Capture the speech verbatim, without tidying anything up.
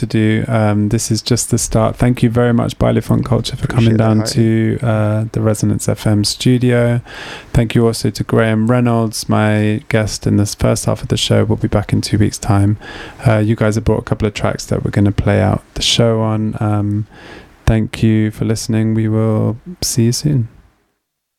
to do. Um, this is just the start. Thank you very much, Baile Funk Culture, for coming down to uh, the Resonance F M studio. Thank you also to Graham Reynolds, my guest in this first half of the show. We'll be back in two weeks' time. Uh, you guys have brought a couple of tracks that we're going to play out the show on. Um, thank you for listening. We will see you soon.